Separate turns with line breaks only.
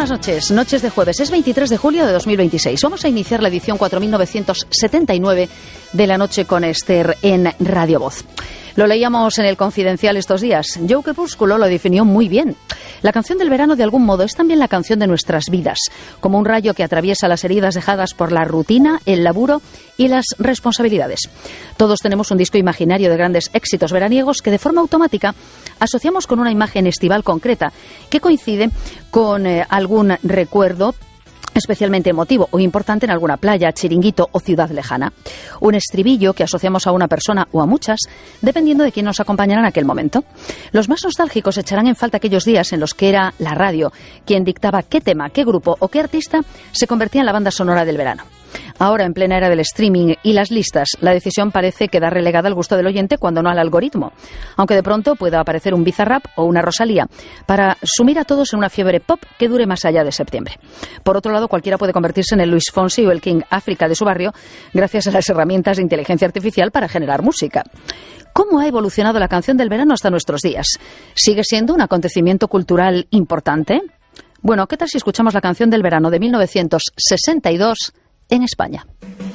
buenas noches. Noches de jueves. Es 23 de julio de 2026. Vamos a iniciar la edición 4979 de La Noche con Esther en Radio Voz. Lo leíamos en El Confidencial estos días. Joe Crepúsculo lo definió muy bien. La canción del verano, de algún modo, es también la canción de nuestras vidas, como un rayo que atraviesa las heridas dejadas por la rutina, el laburo y las responsabilidades. Todos tenemos un disco imaginario de grandes éxitos veraniegos que de forma automática asociamos con una imagen estival concreta que coincide con algún recuerdo especialmente emotivo o importante en alguna playa, chiringuito o ciudad lejana. Un estribillo que asociamos a una persona o a muchas, dependiendo de quién nos acompañara en aquel momento. Los más nostálgicos echarán en falta aquellos días en los que era la radio quien dictaba qué tema, qué grupo o qué artista se convertía en la banda sonora del verano. Ahora, en plena era del streaming y las listas, la decisión parece quedar relegada al gusto del oyente cuando no al algoritmo, aunque de pronto pueda aparecer un Bizarrap o una Rosalía para sumir a todos en una fiebre pop que dure más allá de septiembre. Por otro lado, cualquiera puede convertirse en el Luis Fonsi o el King África de su barrio gracias a las herramientas de inteligencia artificial para generar música. ¿Cómo ha evolucionado la canción del verano hasta nuestros días? ¿Sigue siendo un acontecimiento cultural importante? Bueno, ¿qué tal si escuchamos la canción del verano de 1962 en España?